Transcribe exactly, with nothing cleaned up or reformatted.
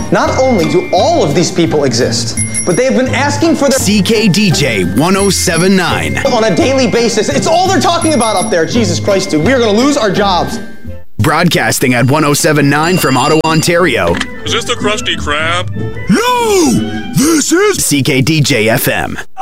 Not only do all of these people exist, but they have been asking for their C K D J one oh seven nine on a daily basis. It's all they're talking about up there. Jesus Christ, dude. We are going to lose our jobs. Broadcasting at one oh seven nine from Ottawa, Ontario. Is this the Krusty Krab? No! This is C K D J F M.